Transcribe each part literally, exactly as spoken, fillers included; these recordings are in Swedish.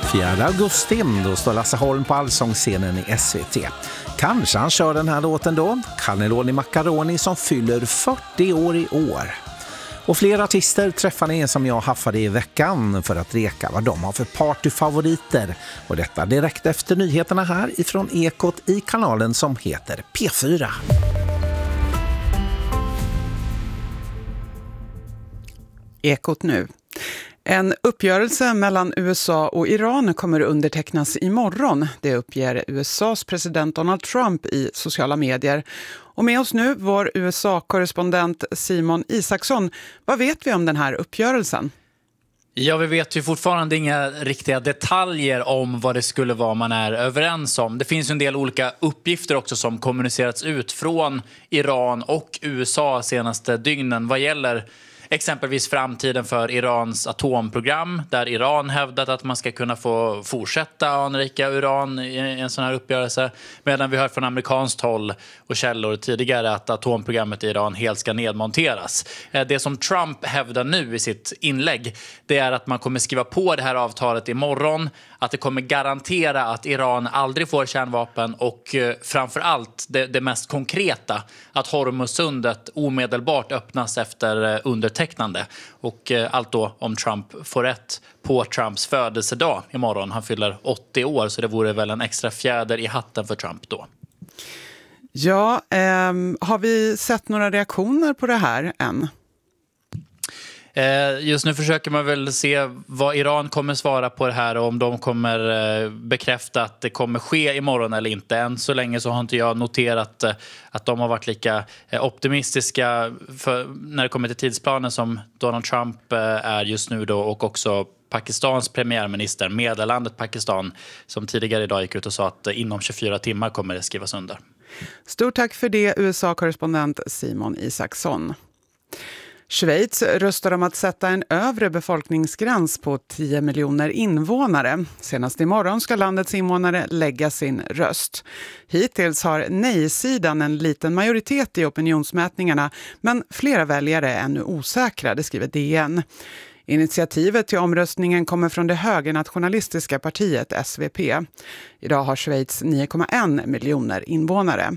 fjärde augusti, då står Lasse Holm på allsångsscenen i S V T. Kanske han kör den här låten då, Cannelloni Macaroni, som fyller fyrtio år i år. Och flera artister träffar ni som jag haffade i veckan för att reka vad de har för partyfavoriter. Och detta direkt efter nyheterna här ifrån Ekot i kanalen som heter P fyra. Ekot nu. En uppgörelse mellan U S A och Iran kommer undertecknas imorgon. Det uppger U S A:s president Donald Trump i sociala medier. Och med oss nu vår U S A-korrespondent Simon Isaksson. Vad vet vi om den här uppgörelsen? Ja, vi vet ju fortfarande inga riktiga detaljer om vad det skulle vara man är överens om. Det finns ju en del olika uppgifter också som kommunicerats ut från Iran och U S A senaste dygnen vad gäller exempelvis framtiden för Irans atomprogram, där Iran hävdat att man ska kunna få fortsätta anrika uran i en sån här uppgörelse, medan vi hört från amerikanskt håll och källor tidigare att atomprogrammet i Iran helt ska nedmonteras. Det som Trump hävdar nu i sitt inlägg, det är att man kommer skriva på det här avtalet imorgon, att det kommer garantera att Iran aldrig får kärnvapen och framför allt det, det mest konkreta, att Hormuzsundet omedelbart öppnas efter undertecknande. Och allt då om Trump får rätt på Trumps födelsedag imorgon. Han fyller åttio år, så det vore väl en extra fjäder i hatten för Trump då. Ja, eh, har vi sett några reaktioner på det här än? Just nu försöker man väl se vad Iran kommer svara på det här och om de kommer bekräfta att det kommer ske imorgon eller inte. Än så länge så har inte jag noterat att de har varit lika optimistiska för när det kommer till tidsplanen som Donald Trump är just nu då, och också Pakistans premiärminister, meddelandet Pakistan, som tidigare idag gick ut och sa att inom tjugofyra timmar kommer det skrivas under. Stort tack för det, U S A-korrespondent Simon Isaksson. Schweiz röstar om att sätta en övre befolkningsgräns på tio miljoner invånare. Senast imorgon ska landets invånare lägga sin röst. Hittills har nej-sidan en liten majoritet i opinionsmätningarna, men flera väljare är ännu osäkra, det skriver D N. Initiativet till omröstningen kommer från det högernationalistiska partiet S V P. Idag har Schweiz nio komma en miljoner invånare.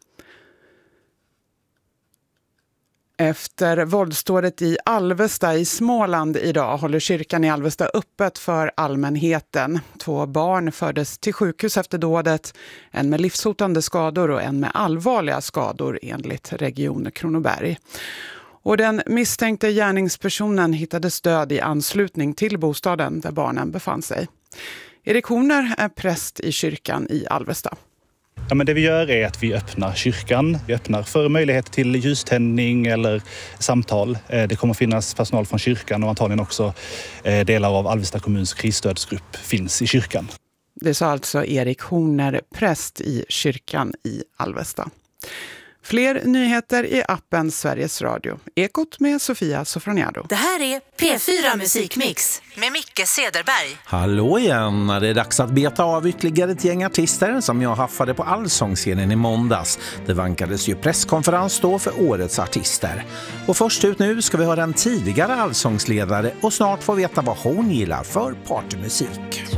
Efter våldsdådet i Alvesta i Småland idag håller kyrkan i Alvesta öppet för allmänheten. Två barn fördes till sjukhus efter dådet, en med livshotande skador och en med allvarliga skador enligt Region Kronoberg. Och den misstänkte gärningspersonen hittades död i anslutning till bostaden där barnen befann sig. Erik Horner är präst i kyrkan i Alvesta. Ja, men det vi gör är att vi öppnar kyrkan. Vi öppnar för möjlighet till ljuständning eller samtal. Det kommer finnas personal från kyrkan och antagligen också delar av Alvesta kommuns krisstödsgrupp finns i kyrkan. Det sa alltså Erik Horner, präst i kyrkan i Alvesta. Fler nyheter i appen Sveriges Radio. Ekot med Sofia Sofroniado. Det här är P fyra Musikmix med Micke Cederberg. Hallå igen, det är dags att beta av ytterligare ett gäng artister som jag haffade på allsångsscenen i måndags. Det vankades ju presskonferens då för årets artister. Och först ut nu ska vi höra en tidigare allsångsledare och snart få veta vad hon gillar för partymusik.